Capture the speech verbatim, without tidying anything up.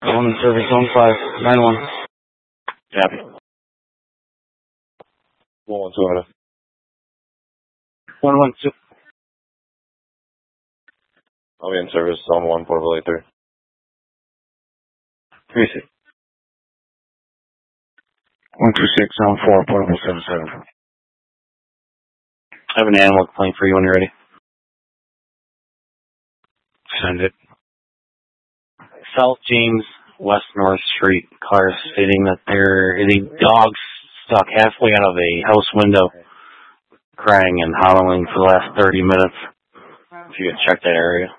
One service zone five nine one. Copy. One one two out of. One one two. I'll be in service zone one portable eight three. Three six. One two six zone four portable seven seven. I have an animal complaint for you when you're ready. Send it. South James, West North Street. Cars stating that there is a dog stuck halfway out of a house window, crying and howling for the last thirty minutes. If you could check that area.